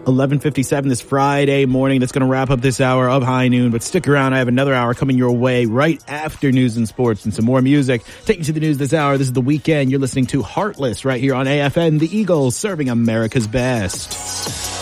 11:57 this Friday morning. That's going to wrap up this hour of High Noon. But stick around. I have another hour coming your way right after news and sports and some more music. Take you to the news this hour. This is The Weekend. You're listening to Heartless right here on AFN. The Eagles serving America's best.